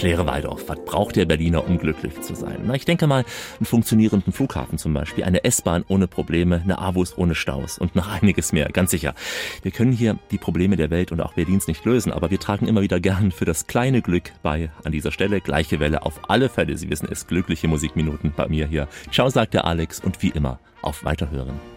Erkläre Waldorf, was braucht der Berliner, um glücklich zu sein? Na, ich denke mal, einen funktionierenden Flughafen zum Beispiel, eine S-Bahn ohne Probleme, eine A-Bus ohne Staus und noch einiges mehr, ganz sicher. Wir können hier die Probleme der Welt und auch Berlins nicht lösen, aber wir tragen immer wieder gern für das kleine Glück bei. An dieser Stelle gleiche Welle auf alle Fälle. Sie wissen es, glückliche Musikminuten bei mir hier. Ciao, sagt der Alex und wie immer auf Weiterhören.